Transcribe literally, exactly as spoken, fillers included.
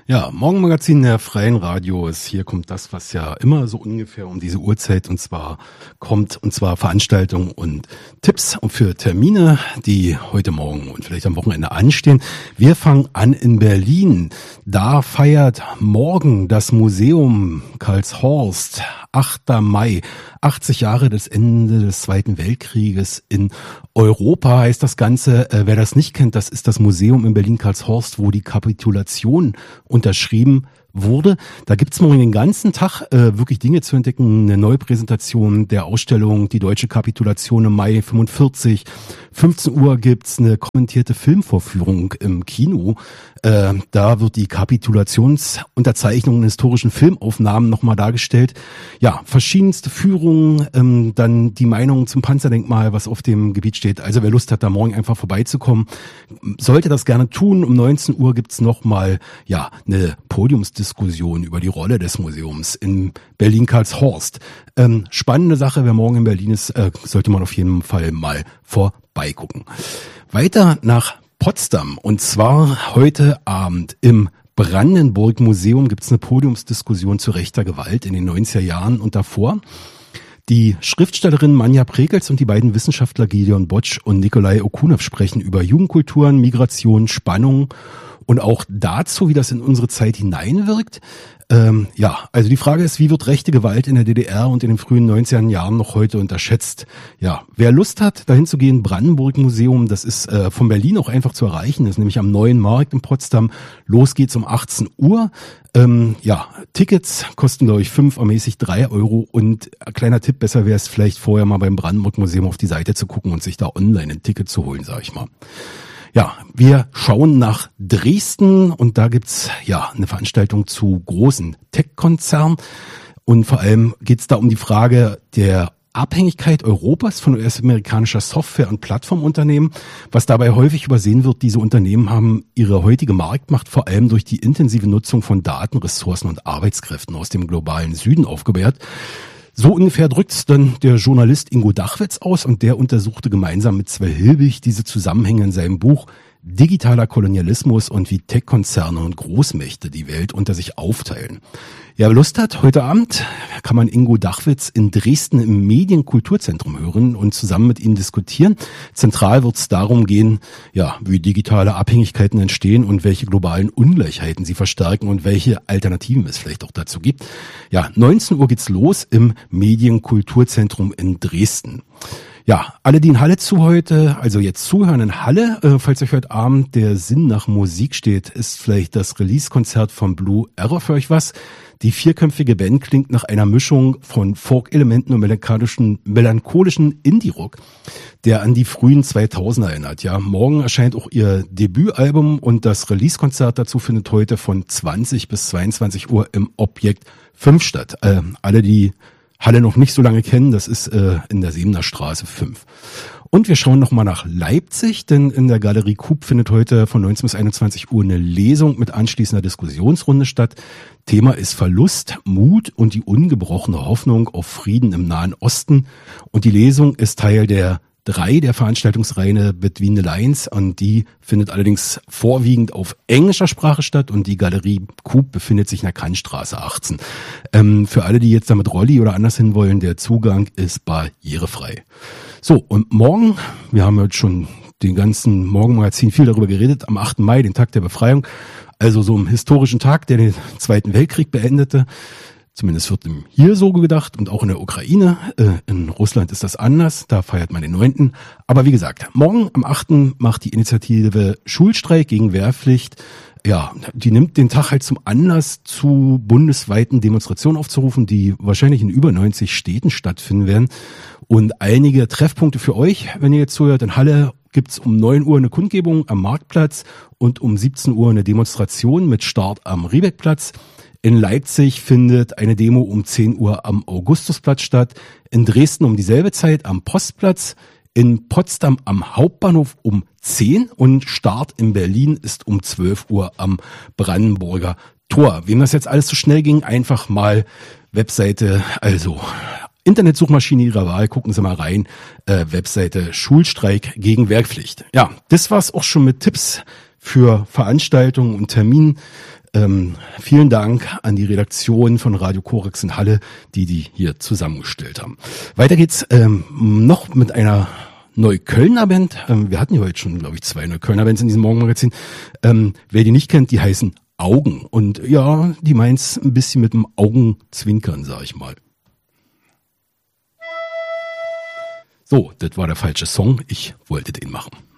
Ja, Morgenmagazin der Freien Radios. Hier kommt das, was ja immer so ungefähr um diese Uhrzeit und zwar kommt, und zwar Veranstaltungen und Tipps für Termine, die heute Morgen und vielleicht am Wochenende anstehen. Wir fangen an in Berlin. Da feiert morgen das Museum Karlshorst, achter Mai, achtzig Jahre des Ende des Zweiten Weltkrieges in Europa heißt das Ganze. Äh, wer das nicht kennt, das ist das Museum in Berlin-Karlshorst, wo die Kapitulation unterschrieben wurde. Da gibt's morgen den ganzen Tag äh, wirklich Dinge zu entdecken. Eine Neupräsentation der Ausstellung Die deutsche Kapitulation im Mai fünfundvierzig. fünfzehn Uhr gibt's eine kommentierte Filmvorführung im Kino. Äh, da wird die Kapitulationsunterzeichnung in historischen Filmaufnahmen nochmal dargestellt. Ja, verschiedenste Führungen, ähm, dann die Meinung zum Panzerdenkmal, was auf dem Gebiet steht. Also wer Lust hat, da morgen einfach vorbeizukommen, sollte das gerne tun. Um neunzehn Uhr gibt's nochmal ja, eine Podiumsdiskussion Diskussion über die Rolle des Museums in Berlin-Karlshorst. Ähm, spannende Sache, wer morgen in Berlin ist, äh, sollte man auf jeden Fall mal vorbeigucken. Weiter nach Potsdam und zwar heute Abend im Brandenburg-Museum gibt es eine Podiumsdiskussion zu rechter Gewalt in den neunziger Jahren und davor. Die Schriftstellerin Manja Prekels und die beiden Wissenschaftler Gideon Botsch und Nikolai Okunev sprechen über Jugendkulturen, Migration, Spannung und auch dazu, wie das in unsere Zeit hineinwirkt. Ähm, ja, also die Frage ist, wie wird rechte Gewalt in der D D R und in den frühen neunziger Jahren noch heute unterschätzt? Ja, wer Lust hat, dahin zu gehen, Brandenburg-Museum, das ist äh, von Berlin auch einfach zu erreichen, das ist nämlich am Neuen Markt in Potsdam. Los geht's um achtzehn Uhr. Ähm, ja, Tickets kosten, glaube ich, fünf, ermäßigt drei Euro. Und ein kleiner Tipp, besser wäre es vielleicht vorher mal beim Brandenburg-Museum auf die Seite zu gucken und sich da online ein Ticket zu holen, sag ich mal. Ja, wir schauen nach Dresden und da gibt's ja eine Veranstaltung zu großen Tech-Konzernen und vor allem geht's da um die Frage der Abhängigkeit Europas von U S-amerikanischer Software- und Plattformunternehmen. Was dabei häufig übersehen wird, diese Unternehmen haben ihre heutige Marktmacht vor allem durch die intensive Nutzung von Daten, Ressourcen und Arbeitskräften aus dem globalen Süden aufgebahrt. So ungefähr drückt's dann der Journalist Ingo Dachwitz aus und der untersuchte gemeinsam mit Sven Hilbig diese Zusammenhänge in seinem Buch Digitaler Kolonialismus und wie Tech-Konzerne und Großmächte die Welt unter sich aufteilen. Ja, wer Lust hat, heute Abend kann man Ingo Dachwitz in Dresden im Medienkulturzentrum hören und zusammen mit ihm diskutieren. Zentral wird es darum gehen, ja, wie digitale Abhängigkeiten entstehen und welche globalen Ungleichheiten sie verstärken und welche Alternativen es vielleicht auch dazu gibt. Ja, neunzehn Uhr geht's los im Medienkulturzentrum in Dresden. Ja, alle, die in Halle zu heute, also jetzt zuhören in Halle, äh, falls euch heute Abend der Sinn nach Musik steht, ist vielleicht das Release-Konzert von Blue Error für euch was. Die vierköpfige Band klingt nach einer Mischung von Folk-Elementen und melancholischen, melancholischen Indie-Rock, der an die frühen zweitausender erinnert. Ja, morgen erscheint auch ihr Debütalbum und das Release-Konzert dazu findet heute von zwanzig bis zweiundzwanzig Uhr im Objekt fünf statt. Äh, alle, die Halle noch nicht so lange kennen, das ist äh, in der Sebener Straße fünf. Und wir schauen nochmal nach Leipzig, denn in der Galerie Coop findet heute von neunzehn bis einundzwanzig Uhr eine Lesung mit anschließender Diskussionsrunde statt. Thema ist Verlust, Mut und die ungebrochene Hoffnung auf Frieden im Nahen Osten. Und die Lesung ist Teil der drei der Veranstaltungsreihe Between the Lines und die findet allerdings vorwiegend auf englischer Sprache statt und die Galerie Coop befindet sich in der Kantstraße achtzehn. Ähm, für alle, die jetzt damit Rolli oder anders hin wollen, der Zugang ist barrierefrei. So, und morgen, wir haben jetzt schon den ganzen Morgenmagazin viel darüber geredet, am achten Mai, den Tag der Befreiung, also so einem historischen Tag, der den Zweiten Weltkrieg beendete. Zumindest wird ihm hier so gedacht und auch in der Ukraine. Äh, in Russland ist das anders, da feiert man den neunten Aber wie gesagt, morgen am achten macht die Initiative Schulstreik gegen Wehrpflicht. Ja, die nimmt den Tag halt zum Anlass, zu bundesweiten Demonstrationen aufzurufen, die wahrscheinlich in über neunzig Städten stattfinden werden. Und einige Treffpunkte für euch, wenn ihr jetzt zuhört. In Halle gibt's um neun Uhr eine Kundgebung am Marktplatz und um siebzehn Uhr eine Demonstration mit Start am Riebeckplatz. In Leipzig findet eine Demo um zehn Uhr am Augustusplatz statt. In Dresden um dieselbe Zeit am Postplatz. In Potsdam am Hauptbahnhof um zehn und Start in Berlin ist um zwölf Uhr am Brandenburger Tor. Wem das jetzt alles zu schnell ging, einfach mal Webseite, also Internetsuchmaschine Ihrer Wahl, gucken Sie mal rein, äh, Webseite Schulstreik gegen Wehrpflicht. Ja, das war's auch schon mit Tipps für Veranstaltungen und Terminen. Ähm, vielen Dank an die Redaktion von Radio Korax in Halle, die die hier zusammengestellt haben. Weiter geht's ähm, noch mit einer Neuköllner Band. Ähm, wir hatten ja heute schon, glaube ich, zwei Neuköllner Bands in diesem Morgenmagazin. Ähm, wer die nicht kennt, die heißen Augen. Und ja, die meint's ein bisschen mit dem Augenzwinkern, sag ich mal. So, das war der falsche Song. Ich wollte den machen.